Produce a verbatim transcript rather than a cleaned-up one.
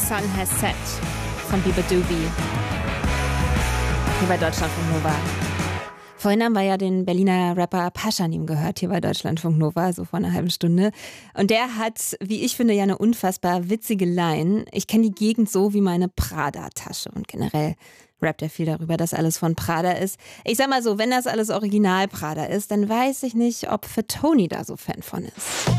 Sun Has Set von Biba Doobie. Hier bei Deutschlandfunk Nova. Vorhin haben wir ja den Berliner Rapper Pashanim gehört, hier bei Deutschlandfunk Nova, so vor einer halben Stunde. Und der hat, wie ich finde, ja eine unfassbar witzige Line. Ich kenne die Gegend so wie meine Prada-Tasche. Und generell rappt er viel darüber, dass alles von Prada ist. Ich sag mal so, wenn das alles Original Prada ist, dann weiß ich nicht, ob für Tony da so Fan von ist.